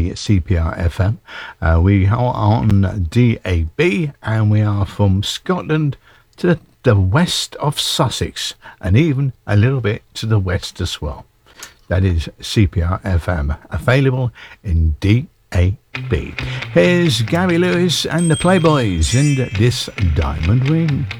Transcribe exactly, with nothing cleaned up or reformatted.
the C P R F M. Uh, we are on D A B, and we are from Scotland to the west of Sussex, and even a little bit to the west as well. That is C P R F M, available in D A B. Here's Gary Lewis and the Playboys and this Diamond Ring.